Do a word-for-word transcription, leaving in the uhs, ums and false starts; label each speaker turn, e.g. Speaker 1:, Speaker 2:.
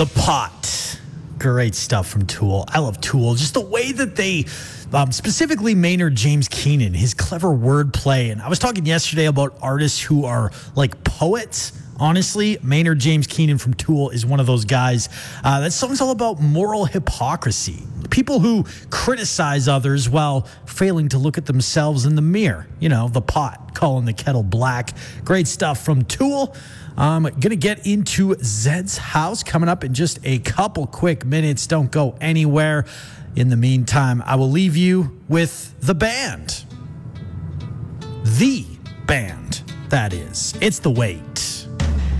Speaker 1: The Pot. Great stuff from Tool. I love Tool. Just the way that they, um, specifically Maynard James Keenan, his clever wordplay. And I was talking yesterday about artists who are like poets. Honestly, Maynard James Keenan from Tool is one of those guys. Uh, that song's all about moral hypocrisy. People who criticize others while failing to look at themselves in the mirror. You know, the pot calling the kettle black. Great stuff from Tool. I'm going to get into Zed's house coming up in just a couple quick minutes. Don't go anywhere. In the meantime, I will leave you with the band. The band, that is. It's The Wait.